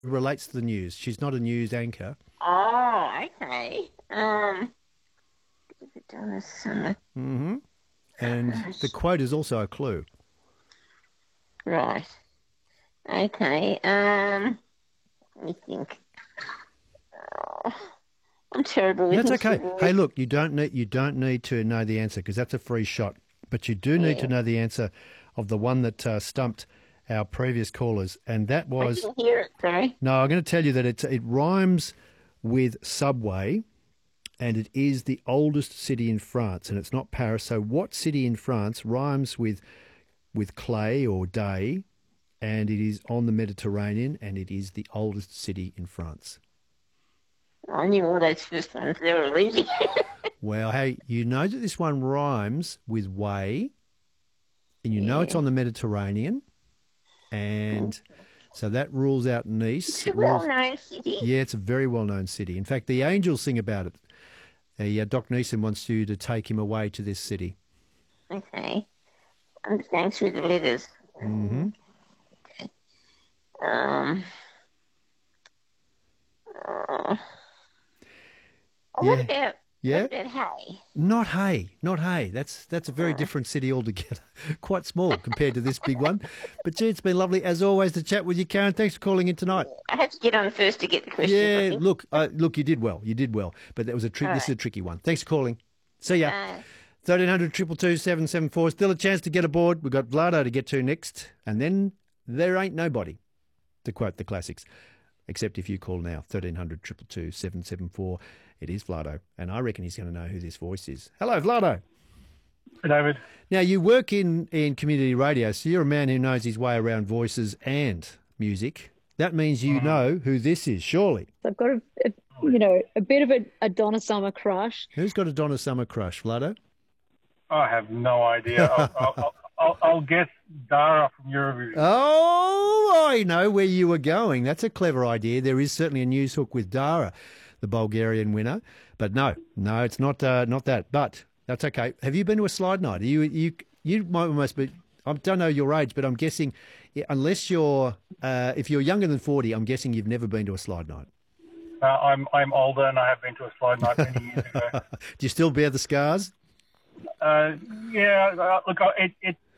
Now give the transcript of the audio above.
relates to the news. She's not a news anchor. Oh, okay. Donna Summer Hmm. And the Crush. quote is also a clue. Right. Okay. Let me think. Oh, I'm terrible with That's history okay. Hey, words. look, you don't need to know the answer because that's a free shot. But you do need to Yeah. know the answer of the one that stumped our previous callers, and that I was didn't hear it, sorry. no. I'm going to tell you that it rhymes with subway, and it is the oldest city in France, and it's not Paris. So, what city in France rhymes with clay or day, and it is on the Mediterranean, and it is the oldest city in France? I knew all those first ones. They were easy. Well, hey, you know that this one rhymes with way, and you know it's Yeah. on the Mediterranean, and so that rules out It's Nice. a It rules, well-known city. yeah, it's a very well-known city. In fact, the Angels sing about it. Doc Neeson wants you to take him away to this city. Okay. I'm just going through the letters. Hmm. Um, uh, what Yeah, about what yeah. about hay? Not Hay, not Hay. That's a very Uh, different city altogether. Quite small compared to this big one. But gee, it's been lovely as always to chat with you, Karen. Thanks for calling in tonight. I have to get on first to get the questions, I Yeah, think. look, you did well. You did well. But that was a All trick. This is right. a tricky one. Thanks for calling. See ya. Bye. 1300 222 Still a chance to get aboard. We've got Vlado to get to next. And then there ain't nobody, to quote the classics. Except if you call now, 1300 222 It is Vlado. And I reckon he's going to know who this voice is. Hello, Vlado. Hey, David. Now, you work in community radio, so you're a man who knows his way around voices and music. That means you know who this is, surely. I've got a bit of a Donna Summer crush. Who's got a Donna Summer crush, Vlado? I have no idea. I'll guess Dara from Eurovision. Oh, I know where you were going. That's a clever idea. There is certainly a news hook with Dara, the Bulgarian winner. But no, it's not that. But that's okay. Have you been to a slide night? You might almost be. I don't know your age, but I'm guessing, unless you're if you're younger than 40, I'm guessing you've never been to a slide night. I'm older and I have been to a slide night many years ago. Do you still bear the scars? Yeah, look,